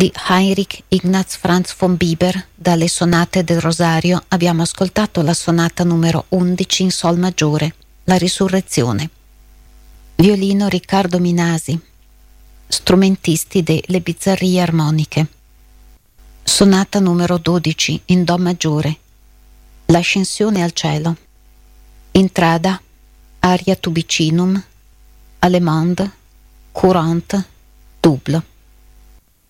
Di Heinrich Ignaz Franz von Bieber, dalle sonate del Rosario, abbiamo ascoltato la sonata numero 11 in sol maggiore, La Risurrezione. Violino Riccardo Minasi, strumentisti delle Bizzarrie Armoniche. Sonata numero 12 in do maggiore, L'Ascensione al cielo. Intrada, aria tubicinum, allemande, courante, double.